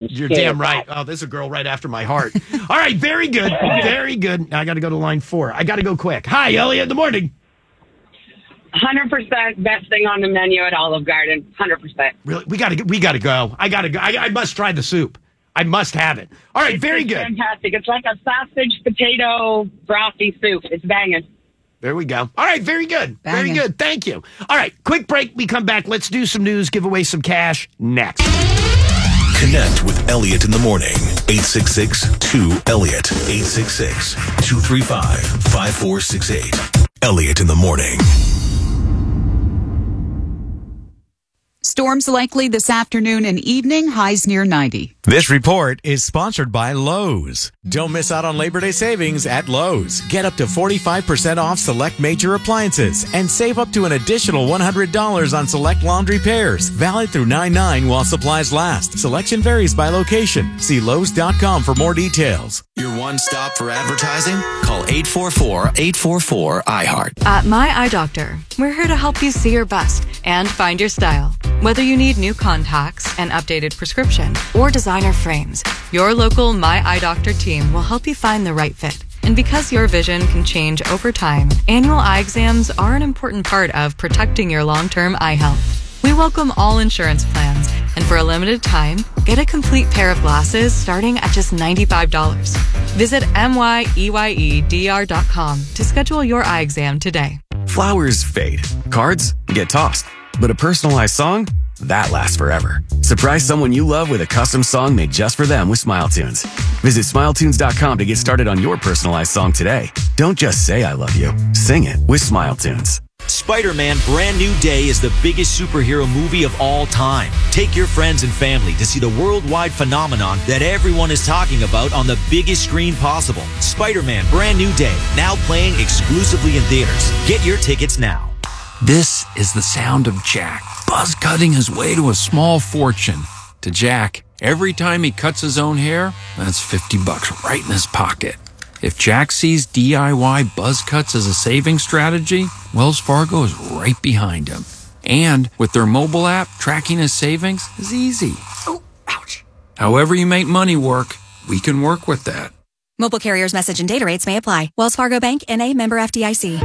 You're damn right. Oh, this is a girl right after my heart. All right, very good. Very good. Now I got to go to line 4. I got to go quick. Hi, Elliot, in the morning. 100% best thing on the menu at Olive Garden. 100%. Really? We got to go. I got to go. I must try the soup. I must have it. All right, very good. Fantastic. It's like a sausage, potato, brothy soup. It's banging. There we go. All right, very good. Very good. Thank you. All right, quick break. We come back. Let's do some news, give away some cash next. Connect with Elliot in the morning. 866-2-ELLIOT. 866-235-5468. Elliot in the morning. Storms likely this afternoon and evening, highs near 90. This report is sponsored by Lowe's. Don't miss out on Labor Day savings at Lowe's. Get up to 45% off select major appliances and save up to an additional $100 on select laundry pairs. Valid through 9/9 while supplies last. Selection varies by location. See Lowe's.com for more details. Your one stop for advertising? Call 844-844-iHeart. At My Eye Doctor, we're here to help you see your best and find your style. Whether you need new contacts, an updated prescription, or designer frames, your local My Eye Doctor team will help you find the right fit. And because your vision can change over time, annual eye exams are an important part of protecting your long-term eye health. We welcome all insurance plans, and for a limited time, get a complete pair of glasses starting at just $95. Visit myeyedr.com to schedule your eye exam today. Flowers fade. Cards get tossed. But a personalized song? That lasts forever. Surprise someone you love with a custom song made just for them with SmileTunes. Visit SmileTunes.com to get started on your personalized song today. Don't just say I love you. Sing it with SmileTunes. Spider-Man Brand New Day is the biggest superhero movie of all time. Take your friends and family to see the worldwide phenomenon that everyone is talking about on the biggest screen possible. Spider-Man Brand New Day, now playing exclusively in theaters. Get your tickets now. This is the sound of Jack, buzz cutting his way to a small fortune. To Jack, every time he cuts his own hair, that's $50 right in his pocket. If Jack sees DIY buzz cuts as a saving strategy, Wells Fargo is right behind him. And with their mobile app, tracking his savings is easy. Oh, ouch. However you make money work, we can work with that. Mobile carriers' message and data rates may apply. Wells Fargo Bank, N.A., member FDIC.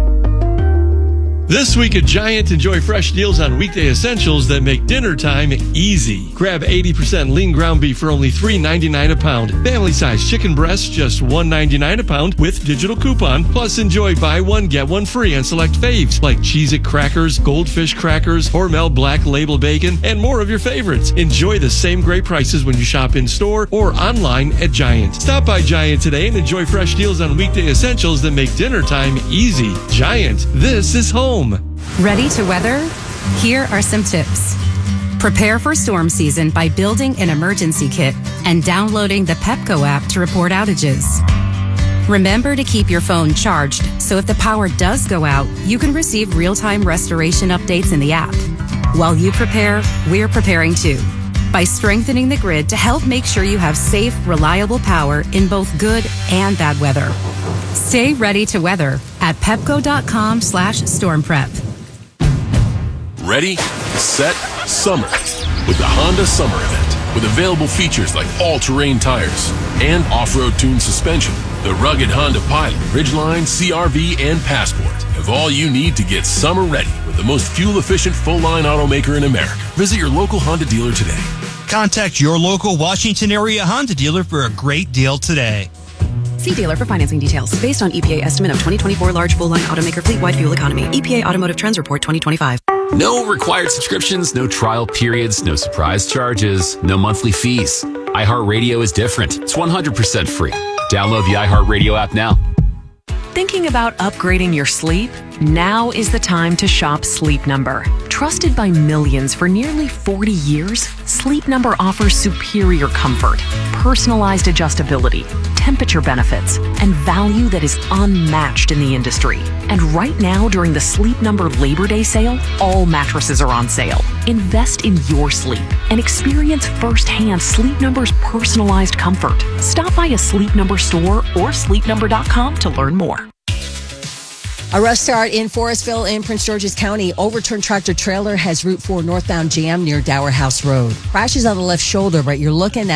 This week at Giant, enjoy fresh deals on weekday essentials that make dinner time easy. Grab 80% lean ground beef for only $3.99 a pound. Family-size chicken breasts just $1.99 a pound with digital coupon. Plus, enjoy buy one, get one free on select faves like Cheez-It crackers, Goldfish crackers, Hormel Black Label bacon, and more of your favorites. Enjoy the same great prices when you shop in-store or online at Giant. Stop by Giant today and enjoy fresh deals on weekday essentials that make dinner time easy. Giant, this is home. Ready to weather? Here are some tips. Prepare for storm season by building an emergency kit and downloading the Pepco app to report outages. Remember to keep your phone charged so if the power does go out, you can receive real-time restoration updates in the app. While you prepare, we're preparing too by strengthening the grid to help make sure you have safe, reliable power in both good and bad weather. Stay ready to weather at pepco.com/stormprep. Ready, set, summer with the Honda Summer Event. With available features like all-terrain tires and off-road tuned suspension, the rugged Honda Pilot, Ridgeline, CR-V, and Passport have all you need to get summer ready with the most fuel-efficient full-line automaker in America. Visit your local Honda dealer today. Contact your local Washington area Honda dealer for a great deal today. See dealer for financing details. Based on EPA estimate of 2024 large full-line automaker fleet-wide fuel economy. EPA Automotive Trends Report 2025. No required subscriptions, no trial periods, no surprise charges, no monthly fees. iHeartRadio is different. It's 100% free. Download the iHeartRadio app now. Thinking about upgrading your sleep? Now is the time to shop Sleep Number. Trusted by millions for nearly 40 years, Sleep Number offers superior comfort, personalized adjustability, temperature benefits, and value that is unmatched in the industry. And right now, during the Sleep Number Labor Day sale, all mattresses are on sale. Invest in your sleep and experience firsthand Sleep Number's personalized comfort. Stop by a Sleep Number store or sleepnumber.com to learn more. A rush start in Forestville in Prince George's County. Overturned tractor trailer has Route 4 northbound jam near Dower House Road. Crashes on the left shoulder, but you're looking at